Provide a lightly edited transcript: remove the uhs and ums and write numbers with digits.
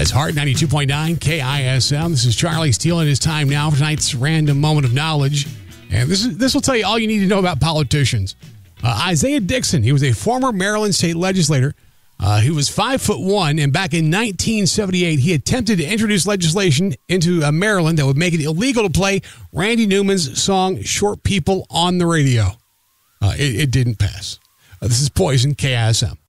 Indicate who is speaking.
Speaker 1: That's Heart 92.9 KISM. This is Charlie stealing his time now for tonight's random moment of knowledge. And this will tell you all you need to know about politicians. Isaiah Dixon, he was a former Maryland state legislator. He was 5'1", and back in 1978, he attempted to introduce legislation into Maryland that would make it illegal to play Randy Newman's song "Short People" on the radio. It didn't pass. This is Poison KISM.